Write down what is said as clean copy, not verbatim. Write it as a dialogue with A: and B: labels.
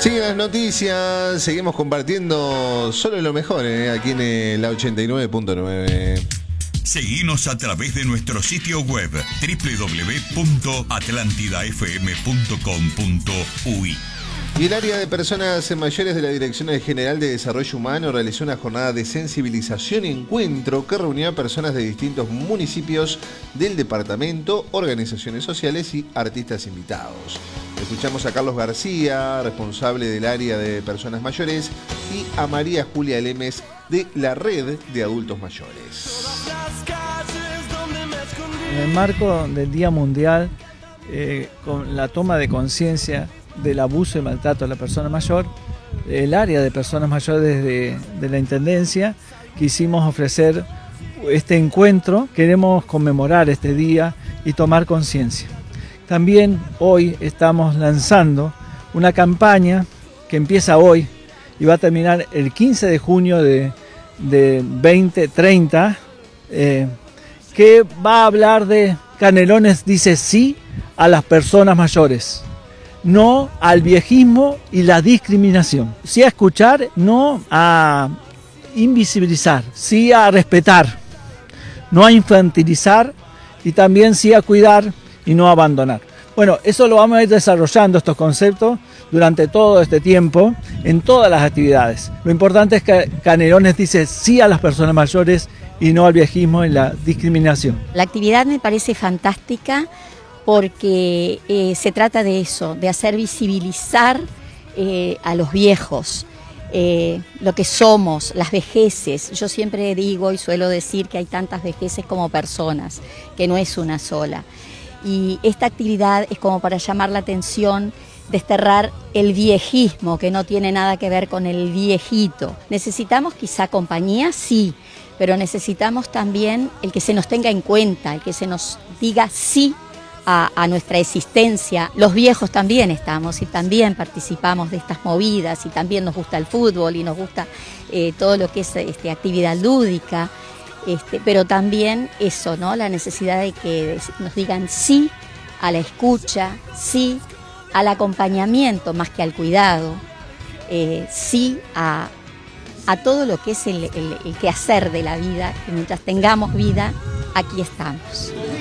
A: Siguen las noticias, seguimos compartiendo solo lo mejor aquí en la 89.9.
B: Seguinos a través de nuestro sitio web www.atlantidafm.com.uy.
A: Y el área de personas mayores de la Dirección General de Desarrollo Humano realizó una jornada de sensibilización y encuentro que reunió a personas de distintos municipios del departamento, organizaciones sociales y artistas invitados. Escuchamos a Carlos García, responsable del área de personas mayores, y a María Julia Lemes de la Red de Adultos Mayores.
C: En el marco del Día Mundial, con la toma de conciencia del abuso y maltrato a la persona mayor, el área de personas mayores de la Intendencia quisimos ofrecer este encuentro. Queremos conmemorar este día y tomar conciencia. También hoy estamos lanzando una campaña que empieza hoy y va a terminar el 15 de junio de 2030, que va a hablar de Canelones dice sí a las personas mayores, no al viejismo y la discriminación. Sí a escuchar, no a invisibilizar, sí a respetar, no a infantilizar, y también sí a cuidar y no abandonar. Bueno, eso lo vamos a ir desarrollando, estos conceptos, durante todo este tiempo, en todas las actividades. Lo importante es que Canelones dice sí a las personas mayores y no al viejismo y la discriminación.
D: La actividad me parece fantástica porque se trata de eso, de hacer visibilizar a los viejos, lo que somos, las vejeces. Yo siempre digo y suelo decir que hay tantas vejeces como personas, que no es una sola. Y esta actividad es como para llamar la atención, desterrar el viejismo, que no tiene nada que ver con el viejito. Necesitamos quizá compañía, sí, pero necesitamos también el que se nos tenga en cuenta, el que se nos diga sí a nuestra existencia. Los viejos también estamos y también participamos de estas movidas, y también nos gusta el fútbol y nos gusta todo lo que es actividad lúdica. Pero también eso, ¿no? La necesidad de que nos digan sí a la escucha, sí al acompañamiento más que al cuidado, sí a todo lo que es el quehacer de la vida, que mientras tengamos vida, aquí estamos.